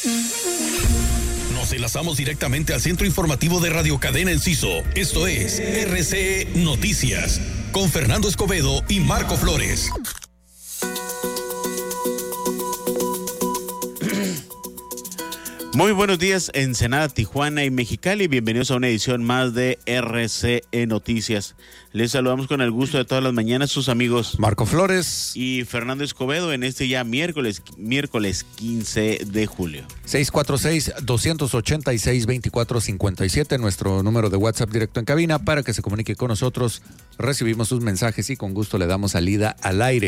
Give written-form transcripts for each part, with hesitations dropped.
Nos enlazamos directamente al centro informativo de Radio Cadena Enciso. Esto es RCE Noticias, con Fernando Escobedo y Marco Flores. Muy buenos días, Ensenada, Tijuana y Mexicali. Bienvenidos a una edición más de RCE Noticias. Les saludamos con el gusto de todas las mañanas sus amigos Marco Flores y Fernando Escobedo en este ya miércoles 15 de julio. 646-286-2457, nuestro número de WhatsApp directo en cabina para que se comunique con nosotros. Recibimos sus mensajes y con gusto le damos salida al aire.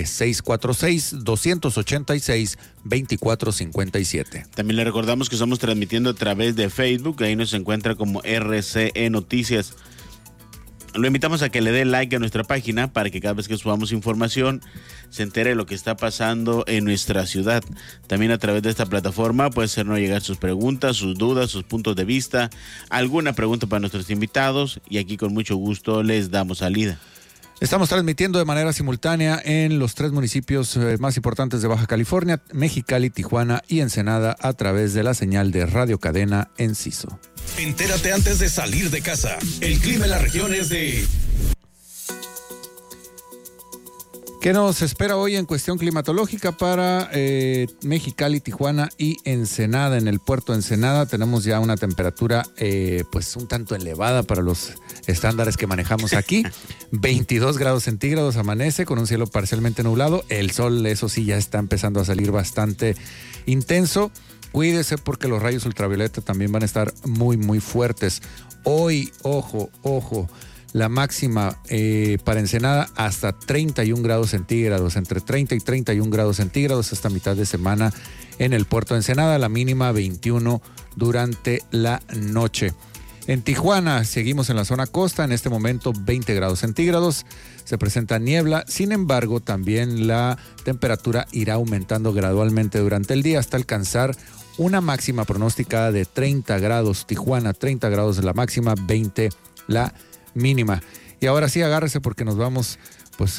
646-286-2457. También le recordamos que estamos transmitiendo a través de Facebook, ahí nos encuentra como RCE Noticias. Lo invitamos a que le dé like a nuestra página para que cada vez que subamos información se entere de lo que está pasando en nuestra ciudad. También a través de esta plataforma puede hacernos llegar sus preguntas, sus dudas, sus puntos de vista, alguna pregunta para nuestros invitados y aquí con mucho gusto les damos salida. Estamos transmitiendo de manera simultánea en los 3 municipios más importantes de Baja California, Mexicali, Tijuana y Ensenada, a través de la señal de Radio Cadena Enciso. Entérate antes de salir de casa. El clima en la región es de... ¿Qué nos espera hoy en cuestión climatológica para Mexicali, Tijuana y Ensenada? En el puerto de Ensenada tenemos ya una temperatura pues un tanto elevada para los estándares que manejamos aquí. 22 grados centígrados amanece con un cielo parcialmente nublado. El sol, eso sí, ya está empezando a salir bastante intenso. Cuídese porque los rayos ultravioleta también van a estar muy, muy fuertes. Hoy, ojo, la máxima para Ensenada hasta 31 grados centígrados, entre 30 y 31 grados centígrados esta mitad de semana en el puerto de Ensenada, la mínima 21 durante la noche. En Tijuana seguimos en la zona costa, en este momento 20 grados centígrados, se presenta niebla, sin embargo también la temperatura irá aumentando gradualmente durante el día hasta alcanzar una máxima pronosticada de 30 grados, Tijuana 30 grados la máxima, 20 la mínima. Y ahora sí, agárrese porque nos vamos pues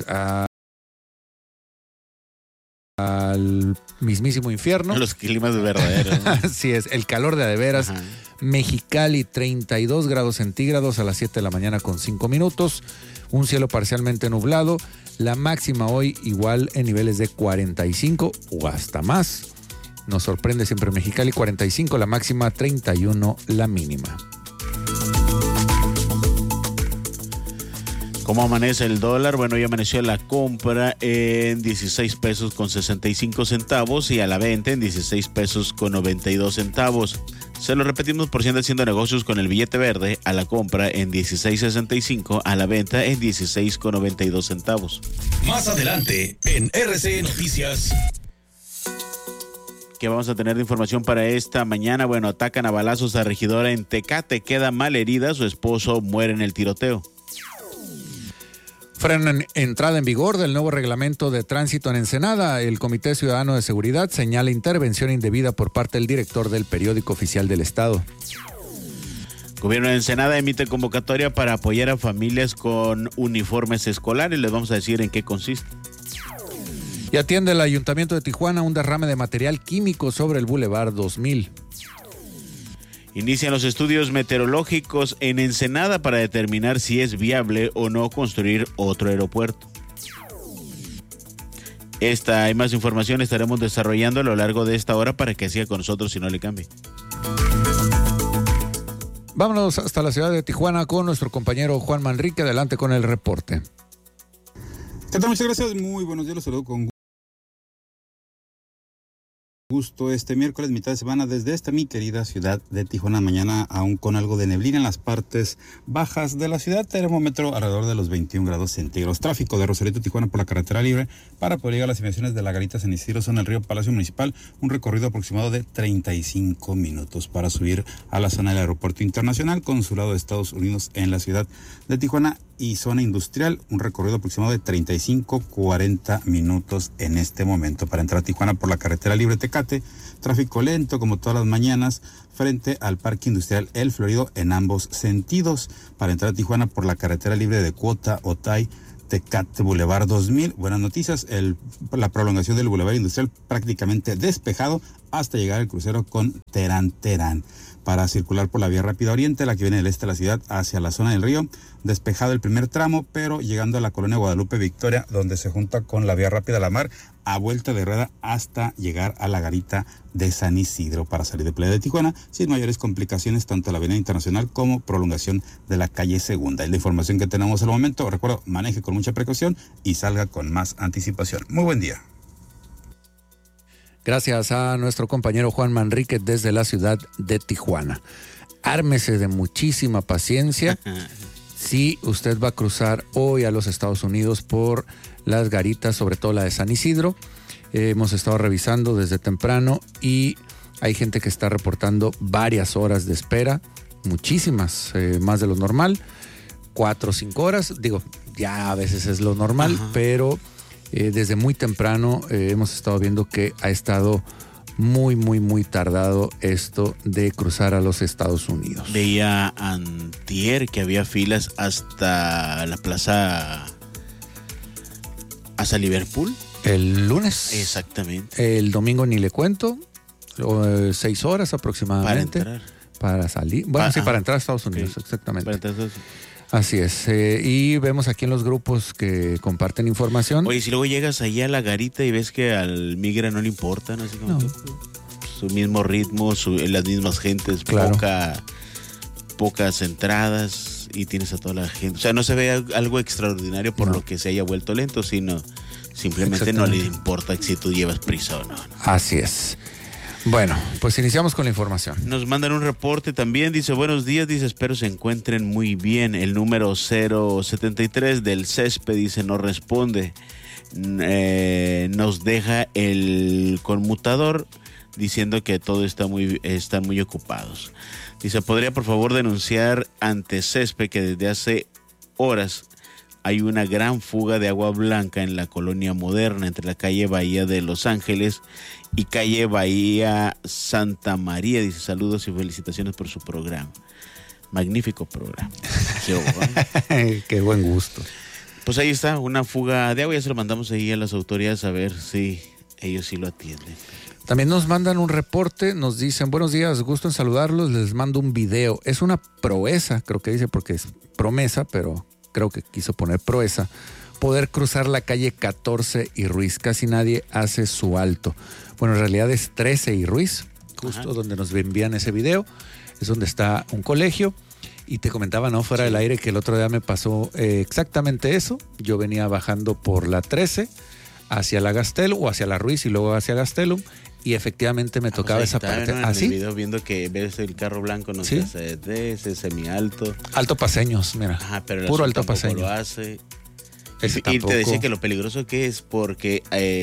al mismísimo infierno. Los climas verdaderos, ¿no? Así es, el calor de veras. Ajá. Mexicali 32 grados centígrados a las 7 de la mañana con 5 minutos. Un cielo parcialmente nublado. La máxima hoy igual en niveles de 45 o hasta más. Nos sorprende siempre Mexicali, 45 la máxima, 31 la mínima. ¿Cómo amanece el dólar? Bueno, ya amaneció la compra en 16 pesos con 65 centavos y a la venta en 16 pesos con 92 centavos. Se lo repetimos por si anda haciendo negocios con el billete verde, a la compra en 16.65, a la venta en 16 con 92 centavos. Más adelante en RCE Noticias. ¿Qué vamos a tener de información para esta mañana? Bueno, atacan a balazos a regidora en Tecate, queda mal herida, su esposo muere en el tiroteo. Frenan entrada en vigor del nuevo reglamento de tránsito en Ensenada. El Comité Ciudadano de Seguridad señala intervención indebida por parte del director del Periódico Oficial del Estado. Gobierno de Ensenada emite convocatoria para apoyar a familias con uniformes escolares. Les vamos a decir en qué consiste. Y atiende el Ayuntamiento de Tijuana un derrame de material químico sobre el Boulevard 2000. Inician los estudios meteorológicos en Ensenada para determinar si es viable o no construir otro aeropuerto. Esta y más información estaremos desarrollando a lo largo de esta hora para que siga con nosotros y no le cambie. Vámonos hasta la ciudad de Tijuana con nuestro compañero Juan Manrique. Adelante con el reporte. ¿Qué tal? Muchas gracias. Muy buenos días. Los saludo con gusto este miércoles, mitad de semana, desde esta mi querida ciudad de Tijuana. Mañana aún con algo de neblina en las partes bajas de la ciudad, termómetro alrededor de los 21 grados centígrados. Tráfico de Rosarito, Tijuana por la carretera libre para poder llegar a las inmediaciones de la Garita San Isidro, zona del río Palacio Municipal, un recorrido aproximado de 35 minutos para subir a la zona del Aeropuerto Internacional, Consulado de Estados Unidos en la ciudad de Tijuana y zona industrial, un recorrido aproximado de 35-40 minutos en este momento. Para entrar a Tijuana por la carretera libre Tecate, tráfico lento como todas las mañanas frente al Parque Industrial El Florido en ambos sentidos. Para entrar a Tijuana por la carretera libre de Cuota, Otay, Tecate, Boulevard 2000. Buenas noticias, la prolongación del Boulevard Industrial prácticamente despejado hasta llegar al crucero con Terán Terán. Para circular por la vía rápida oriente, la que viene del este de la ciudad hacia la zona del río, despejado el primer tramo, pero llegando a la colonia Guadalupe Victoria, donde se junta con la vía rápida La Mar, a vuelta de rueda hasta llegar a la garita de San Isidro para salir de Playa de Tijuana, sin mayores complicaciones, tanto la avenida internacional como prolongación de la calle Segunda. Es la información que tenemos al momento. Recuerdo, maneje con mucha precaución y salga con más anticipación. Muy buen día. Gracias a nuestro compañero Juan Manrique desde la ciudad de Tijuana. Ármese de muchísima paciencia si usted va a cruzar hoy a los Estados Unidos por las garitas, sobre todo la de San Isidro. Hemos estado revisando desde temprano y hay gente que está reportando varias horas de espera, muchísimas, más de lo normal, 4 o 5 horas. Digo, ya a veces es lo normal, pero desde muy temprano hemos estado viendo que ha estado muy tardado esto de cruzar a los Estados Unidos. Veía antier que había filas hasta la plaza, hasta Liverpool. El lunes. Exactamente. El domingo ni le cuento, 6 horas aproximadamente. Para entrar. Para salir. Bueno, sí, para entrar a Estados Unidos, okay. Exactamente. Para entrar a Estados Unidos. Así es, y vemos aquí en los grupos que comparten información. Oye, si luego llegas allá a la garita y ves que al migra no le importan, así como no. Su mismo ritmo, las mismas gentes, claro. Pocas entradas y tienes a toda la gente. O sea, no se ve algo extraordinario por lo que se haya vuelto lento, sino simplemente no le importa si tú llevas prisa o no. Así es. Bueno, pues iniciamos con la información. Nos mandan un reporte también, dice, buenos días, dice, espero se encuentren muy bien. El número 073 del césped, dice, no responde. Nos deja el conmutador diciendo que todo están muy ocupados. Dice, ¿podría por favor denunciar ante césped que desde hace horas hay una gran fuga de agua blanca en la colonia Moderna entre la calle Bahía de Los Ángeles y calle Bahía Santa María? Dice, saludos y felicitaciones por su programa. Magnífico programa. Qué buen gusto. Pues ahí está, una fuga de agua. Ya se lo mandamos ahí a las autoridades a ver si ellos sí lo atienden. También nos mandan un reporte, nos dicen, buenos días, gusto en saludarlos, les mando un video. Es una proeza, creo que dice, porque es promesa, pero creo que quiso poner proeza, poder cruzar la calle 14 y Ruiz. Casi nadie hace su alto. Bueno, en realidad es 13 y Ruiz, justo donde nos envían ese video. Es donde está un colegio. Y te comentaba, ¿no? Fuera del aire, que el otro día me pasó exactamente eso. Yo venía bajando por la 13 hacia la Gastelum o hacia la Ruiz y luego hacia Gastelum. Y efectivamente me tocaba esa parte. ¿No? ¿Así? En el video viendo que ves el carro blanco, no sé, ese semi-alto. Alto paseños, mira. Ajá, pero puro alto paseño. Lo hace. Ese y tampoco. te decía que lo peligroso que es porque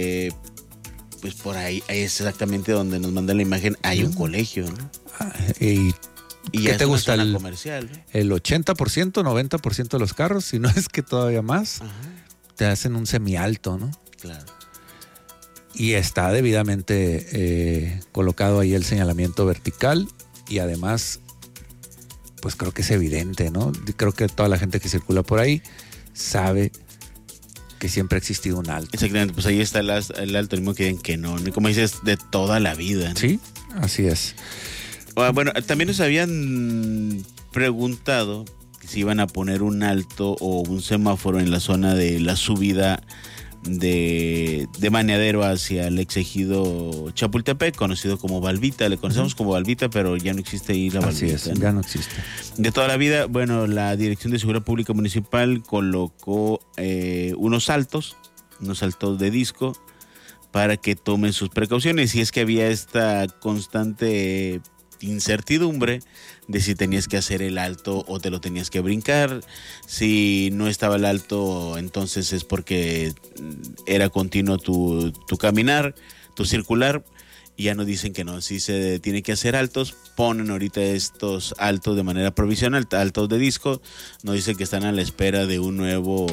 pues por ahí es exactamente donde nos mandan la imagen, hay un colegio, ¿no? Y ¿qué te gusta? El comercial, ¿no? El 80%, 90% de los carros, si no es que todavía más, te hacen un semialto, ¿no? Claro. Y está debidamente colocado ahí el señalamiento vertical y además, pues creo que es evidente, ¿no? Creo que toda la gente que circula por ahí sabe que siempre ha existido un alto. Exactamente, pues ahí está el alto, mismo que digan que no, como dices, de toda la vida, ¿no? Sí, así es. Bueno, también nos habían preguntado si iban a poner un alto o un semáforo en la zona de la subida de Maneadero hacia el exegido Chapultepec, conocido como Balbita. Le conocemos como Balbita, pero ya no existe ahí la Balbita. Así es, ¿no? Ya no existe. De toda la vida, bueno, la Dirección de Seguridad Pública Municipal colocó unos altos de disco para que tomen sus precauciones. Y es que había esta constante incertidumbre de si tenías que hacer el alto o te lo tenías que brincar. Si no estaba el alto, entonces es porque era continuo tu caminar, tu circular. Y ya nos dicen que no, si se tiene que hacer altos, ponen ahorita estos altos de manera provisional, altos de disco. Nos dicen que están a la espera de un nuevo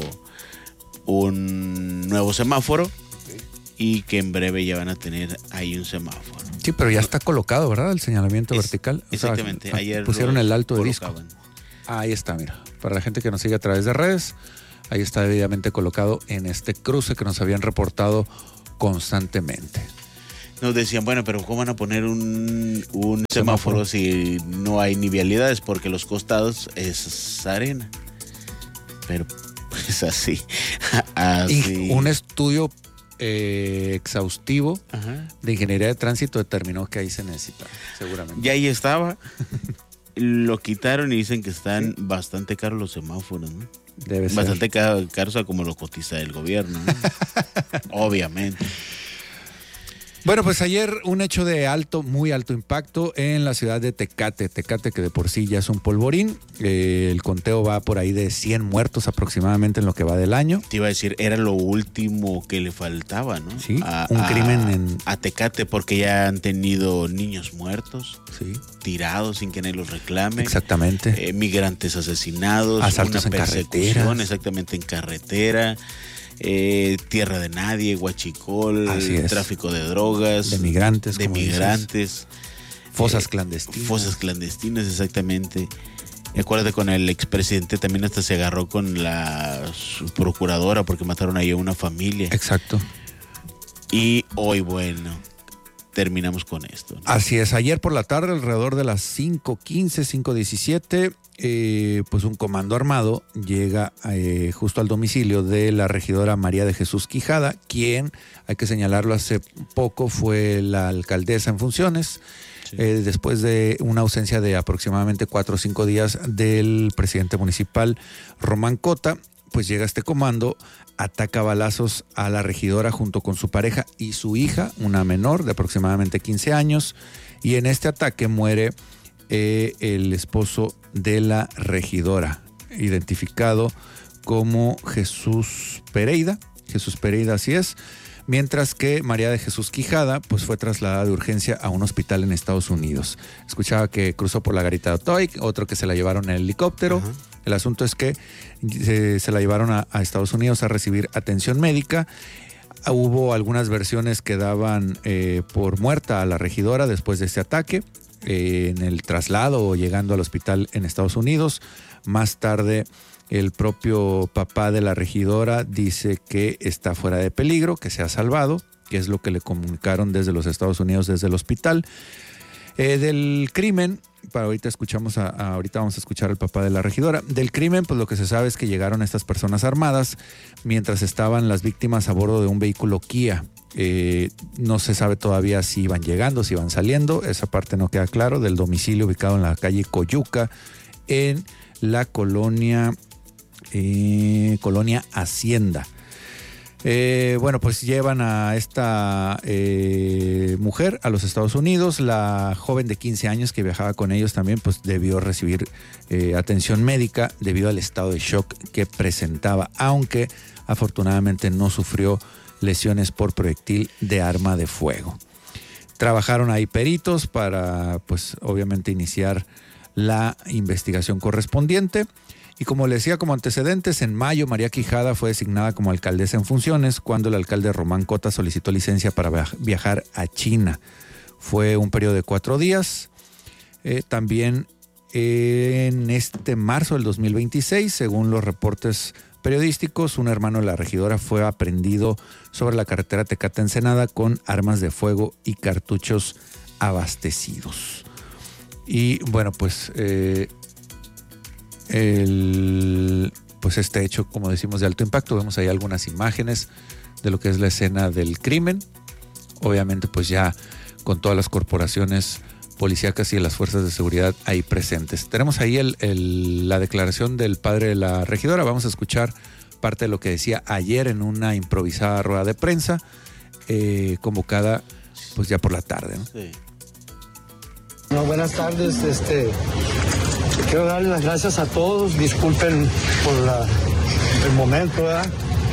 semáforo y que en breve ya van a tener ahí un semáforo. Sí, pero ya está colocado, ¿verdad? El señalamiento vertical. Exactamente. O sea, ayer pusieron el alto de colocaban. disco. Ahí está, mira. Para la gente que nos sigue a través de redes, ahí está debidamente colocado en este cruce que nos habían reportado constantemente. Nos decían, bueno, pero ¿cómo van a poner un semáforo si no hay ni vialidades? Porque los costados es arena. Pero pues así. Un estudio exhaustivo de ingeniería de tránsito determinó que ahí se necesita, seguramente. Y ahí estaba. Lo quitaron y dicen que están bastante caros los semáforos, ¿no? Debe ser. Bastante caros a como lo cotiza el gobierno, ¿no? Obviamente. Bueno, pues ayer un hecho de muy alto impacto en la ciudad de Tecate. Tecate, que de por sí ya es un polvorín. El conteo va por ahí de 100 muertos aproximadamente en lo que va del año. Te iba a decir, era lo último que le faltaba, ¿no? Sí, un crimen a Tecate, porque ya han tenido niños muertos, sí, tirados sin que nadie los reclame. Exactamente. Migrantes asesinados, asaltos una en persecución, carreteras. exactamente, en carretera. Tierra de nadie, huachicol, tráfico de drogas, de migrantes, fosas clandestinas, exactamente. Y acuérdate, con el expresidente también hasta se agarró con su procuradora porque mataron ahí a una familia. Exacto. Y hoy, bueno, terminamos con esto, ¿no? Así es, ayer por la tarde, alrededor de las 5:15, 5:17, pues un comando armado llega justo al domicilio de la regidora María de Jesús Quijada, quien, hay que señalarlo, hace poco fue la alcaldesa en funciones, sí. Después de una ausencia de aproximadamente 4 o 5 días del presidente municipal Román Cota, pues llega este comando, ataca a balazos a la regidora junto con su pareja y su hija, una menor de aproximadamente 15 años, y en este ataque muere el esposo de la regidora, identificado como Jesús Pereira, así es, mientras que María de Jesús Quijada pues fue trasladada de urgencia a un hospital en Estados Unidos. Escuchaba que cruzó por la garita de Otoy, otro que se la llevaron en helicóptero. Uh-huh. El asunto es que se la llevaron a Estados Unidos a recibir atención médica. Hubo algunas versiones que daban por muerta a la regidora después de este ataque, en el traslado o llegando al hospital en Estados Unidos. Más tarde, el propio papá de la regidora dice que está fuera de peligro, que se ha salvado, que es lo que le comunicaron desde los Estados Unidos, desde el hospital. Del crimen, ahorita vamos a escuchar al papá de la regidora. Del crimen, pues lo que se sabe es que llegaron estas personas armadas mientras estaban las víctimas a bordo de un vehículo Kia. No se sabe todavía si iban llegando, si iban saliendo, esa parte no queda claro, del domicilio ubicado en la calle Coyuca, en la colonia Hacienda. Bueno, pues llevan a esta mujer a los Estados Unidos. La joven de 15 años que viajaba con ellos también pues debió recibir atención médica debido al estado de shock que presentaba, aunque afortunadamente no sufrió lesiones por proyectil de arma de fuego. Trabajaron ahí peritos para pues obviamente iniciar la investigación correspondiente. Y como le decía, como antecedentes, en mayo María Quijada fue designada como alcaldesa en funciones cuando el alcalde Román Cota solicitó licencia para viajar a China. Fue un periodo de 4 días. También en este marzo del 2026, según los reportes periodísticos, un hermano de la regidora fue aprehendido sobre la carretera Tecate-Ensenada con armas de fuego y cartuchos abastecidos. Y bueno, pues este hecho, como decimos, de alto impacto. Vemos ahí algunas imágenes de lo que es la escena del crimen. Obviamente, pues ya con todas las corporaciones policíacas y las fuerzas de seguridad ahí presentes. Tenemos ahí la declaración del padre de la regidora. Vamos a escuchar parte de lo que decía ayer en una improvisada rueda de prensa, convocada pues ya por la tarde, ¿no? Sí. No, buenas tardes. Quiero darle las gracias a todos. Disculpen por el momento, ¿verdad?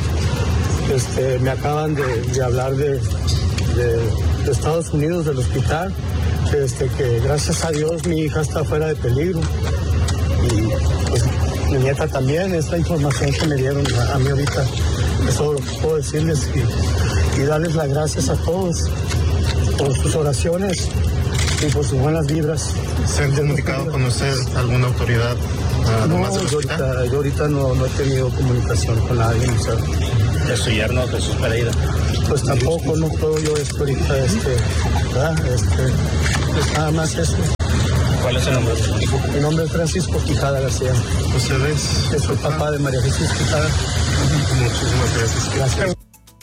Me acaban de hablar de Estados Unidos, del hospital, que gracias a Dios mi hija está fuera de peligro. Y pues mi nieta también. Es la información que me dieron a mí ahorita. Eso lo puedo decirles y darles las gracias a todos por sus oraciones y por sus buenas vibras. ¿Se han comunicado con usted alguna autoridad? No, yo ahorita no he tenido comunicación con nadie. de su yerno Jesús Pereira? Pues tampoco, no puedo yo ahorita, ¿verdad? Pues nada más eso. ¿Cuál es el nombre? Mi nombre es Francisco Quijada García. ¿Ustedes? Soy papá de María Jesús Quijada. Muchísimas gracias. Gracias.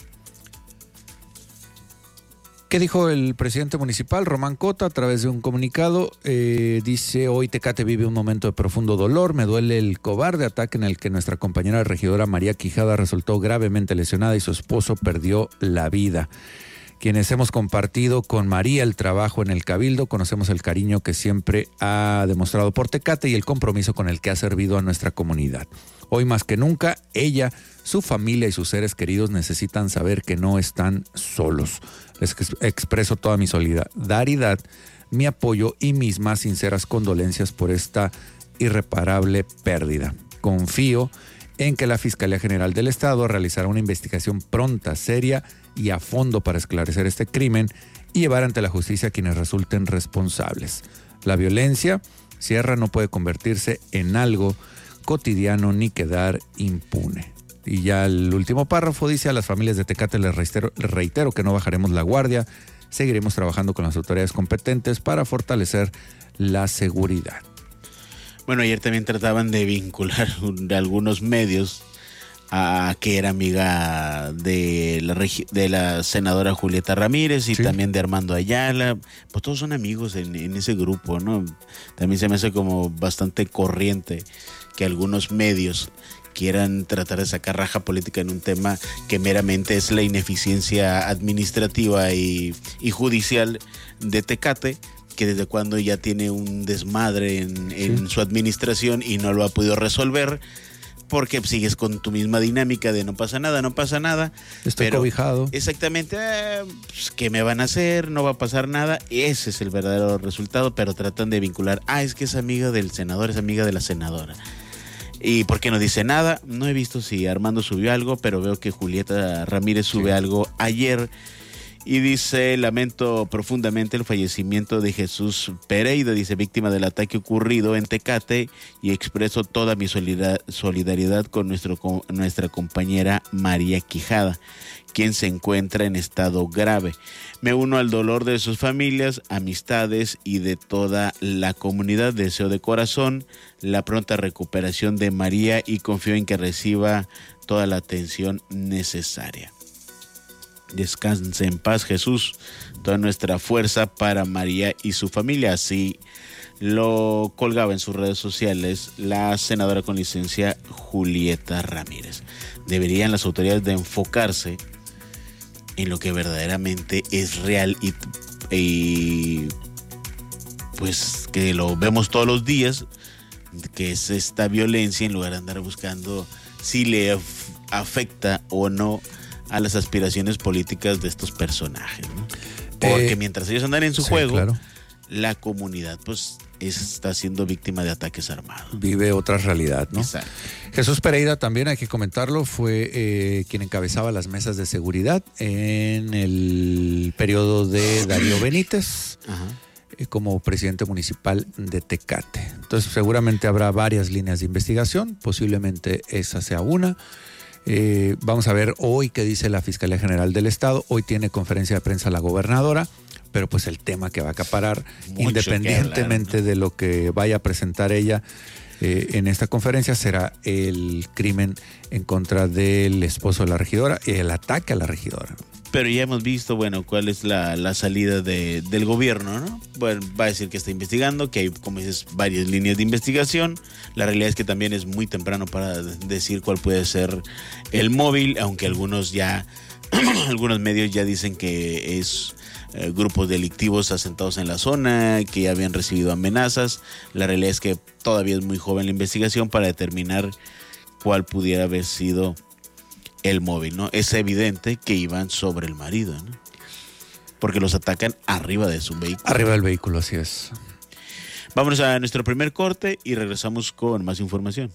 ¿Qué dijo el presidente municipal, Román Cota, a través de un comunicado? Dice, hoy Tecate vive un momento de profundo dolor. Me duele el cobarde ataque en el que nuestra compañera regidora María Quijada resultó gravemente lesionada y su esposo perdió la vida. Quienes hemos compartido con María el trabajo en el Cabildo, conocemos el cariño que siempre ha demostrado por Tecate y el compromiso con el que ha servido a nuestra comunidad. Hoy más que nunca, ella, su familia y sus seres queridos necesitan saber que no están solos. Les expreso toda mi solidaridad, mi apoyo y mis más sinceras condolencias por esta irreparable pérdida. Confío en que la Fiscalía General del Estado realizará una investigación pronta, seria y a fondo para esclarecer este crimen y llevar ante la justicia a quienes resulten responsables. La violencia, cierra, no puede convertirse en algo cotidiano ni quedar impune. Y ya el último párrafo dice: a las familias de Tecate les reitero que no bajaremos la guardia, seguiremos trabajando con las autoridades competentes para fortalecer la seguridad. Bueno, ayer también trataban de vincular de algunos medios a que era amiga de la senadora Julieta Ramírez y sí, también de Armando Ayala. Pues todos son amigos en ese grupo, ¿no? También se me hace como bastante corriente que algunos medios quieran tratar de sacar raja política en un tema que meramente es la ineficiencia administrativa y judicial de Tecate, que desde cuando ya tiene un desmadre en su administración y no lo ha podido resolver, porque sigues con tu misma dinámica de no pasa nada. Estoy cobijado. Exactamente, pues, ¿qué me van a hacer? No va a pasar nada. Ese es el verdadero resultado, pero tratan de vincular, es que es amiga del senador, es amiga de la senadora. ¿Y por qué no dice nada? No he visto si Armando subió algo, pero veo que Julieta Ramírez sube algo ayer. Y dice: lamento profundamente el fallecimiento de Jesús Pereira, dice, víctima del ataque ocurrido en Tecate, y expreso toda mi solidaridad con nuestra compañera María Quijada, quien se encuentra en estado grave. Me uno al dolor de sus familias, amistades y de toda la comunidad. Deseo de corazón la pronta recuperación de María y confío en que reciba toda la atención necesaria. Descanse en paz, Jesús. Toda nuestra fuerza para María y su familia. Así lo colgaba en sus redes sociales la senadora con licencia Julieta Ramírez. Deberían las autoridades de enfocarse en lo que verdaderamente es real y pues que lo vemos todos los días, que es esta violencia, en lugar de andar buscando si le afecta o no a las aspiraciones políticas de estos personajes, ¿no? Porque mientras ellos andan en su juego, claro, la comunidad pues está siendo víctima de ataques armados. Vive otra realidad, ¿no? Exacto. Jesús Pereira, también hay que comentarlo, fue quien encabezaba las mesas de seguridad en el periodo de Darío Benítez, como presidente municipal de Tecate. Entonces seguramente habrá varias líneas de investigación, posiblemente esa sea una. Vamos a ver hoy qué dice la Fiscalía General del Estado. Hoy tiene conferencia de prensa la gobernadora, pero pues el tema que va a acaparar, independientemente de lo que vaya a presentar ella en esta conferencia, será el crimen en contra del esposo de la regidora y el ataque a la regidora. Pero ya hemos visto, bueno, cuál es la salida del gobierno, ¿no? Bueno, va a decir que está investigando, que hay, como dices, varias líneas de investigación. La realidad es que también es muy temprano para decir cuál puede ser el móvil, aunque algunos medios ya dicen que es grupos delictivos asentados en la zona, que ya habían recibido amenazas. La realidad es que todavía es muy joven la investigación para determinar cuál pudiera haber sido el móvil, ¿no? Es evidente que iban sobre el marido, ¿no? Porque los atacan arriba de su vehículo. Arriba del vehículo, así es. Vámonos a nuestro primer corte y regresamos con más información.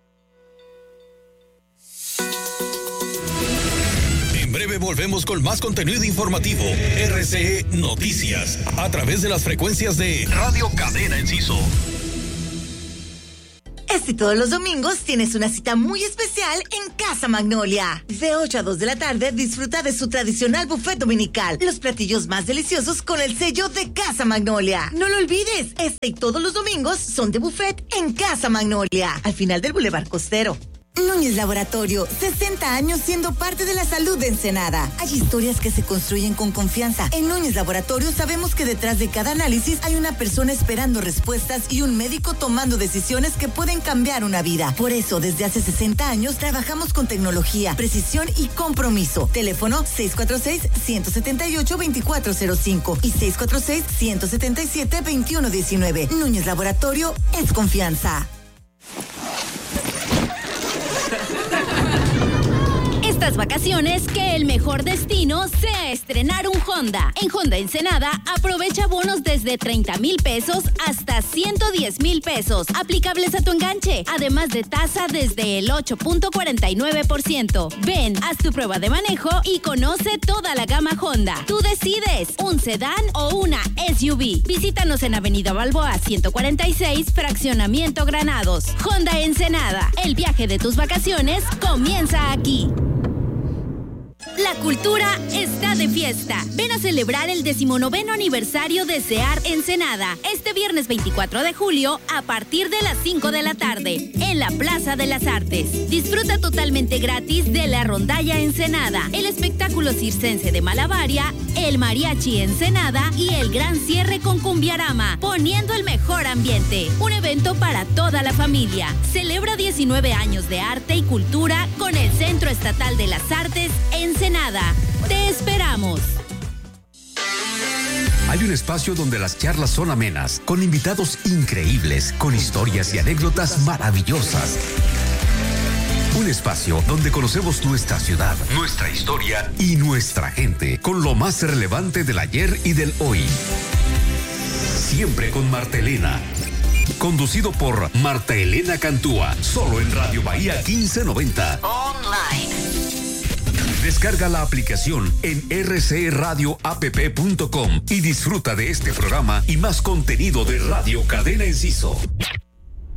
En breve volvemos con más contenido informativo. RCE Noticias, a través de las frecuencias de Radio Cadena Enciso. Este y todos los domingos tienes una cita muy especial en Casa Magnolia. De 8 a 2 de la tarde disfruta de su tradicional buffet dominical. Los platillos más deliciosos con el sello de Casa Magnolia. No lo olvides, este y todos los domingos son de buffet en Casa Magnolia, al final del Boulevard Costero. Núñez Laboratorio, 60 años siendo parte de la salud de Ensenada. Hay historias que se construyen con confianza. En Núñez Laboratorio sabemos que detrás de cada análisis hay una persona esperando respuestas y un médico tomando decisiones que pueden cambiar una vida. Por eso, desde hace 60 años trabajamos con tecnología, precisión y compromiso. Teléfono 646-178-2405 y 646-177-2119. Núñez Laboratorio es confianza. Estas vacaciones, que el mejor destino sea estrenar un Honda. En Honda Ensenada, aprovecha bonos desde 30,000 pesos hasta 110,000 pesos, aplicables a tu enganche, además de tasa desde el 8.49%. Ven, haz tu prueba de manejo y conoce toda la gama Honda. Tú decides, un sedán o una SUV. Visítanos en Avenida Balboa 146, Fraccionamiento Granados. Honda Ensenada, el viaje de tus vacaciones comienza aquí. La cultura está de fiesta. Ven a celebrar el 19º aniversario de CEAR Ensenada este viernes 24 de julio a partir de las 5 de la tarde en la Plaza de las Artes. Disfruta totalmente gratis de la Rondalla Ensenada, el espectáculo circense de Malabaria, el Mariachi Ensenada y el gran cierre con Cumbiarama, poniendo el mejor ambiente. Un evento para toda la familia. Celebra 19 años de arte y cultura con el Centro Estatal de las Artes Ensenada. Te esperamos. Hay un espacio donde las charlas son amenas, con invitados increíbles, con historias y anécdotas maravillosas. Un espacio donde conocemos nuestra ciudad, nuestra historia y nuestra gente, con lo más relevante del ayer y del hoy. Siempre con Marta Elena. Conducido por Marta Elena Cantúa, solo en Radio Bahía 1590. Online. Descarga la aplicación en rcradioapp.com y disfruta de este programa y más contenido de Radio Cadena Enciso.